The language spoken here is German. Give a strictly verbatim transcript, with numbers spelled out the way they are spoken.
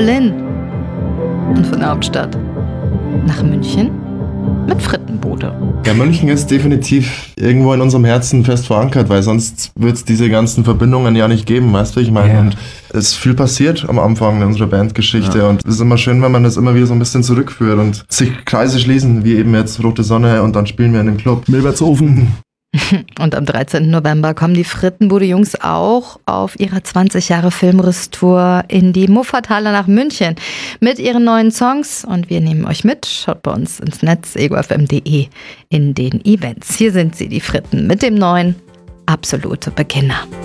Berlin. Und von der Hauptstadt nach München mit Frittenbude. Ja, München ist definitiv irgendwo in unserem Herzen fest verankert, weil sonst wird es diese ganzen Verbindungen ja nicht geben, weißt du, wie ich meine? Ja. Und es ist viel passiert am Anfang in unserer Bandgeschichte Ja. und es ist immer schön, wenn man das immer wieder so ein bisschen zurückführt und sich Kreise schließen, wie eben jetzt Rote Sonne und dann spielen wir in dem Club. Milbertsofen. Und am dreizehnten November kommen die Frittenbude-Jungs auch auf ihrer zwanzig Jahre Filmriss-Tour in die Muffathalle nach München mit ihren neuen Songs. Und wir nehmen euch mit. Schaut bei uns ins Netz, ego f m punkt de, in den Events. Hier sind sie, die Fritten, mit dem neuen Absolute Beginner.